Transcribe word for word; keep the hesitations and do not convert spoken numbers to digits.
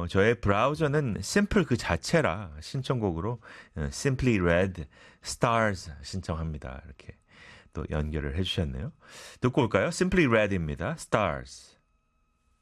어, 저의 브라우저는 심플 그 자체라 신청곡으로 어, Simply Red Stars 신청합니다. 이렇게 또 연결을 해주셨네요. 듣고 올까요? Simply Red입니다. Stars.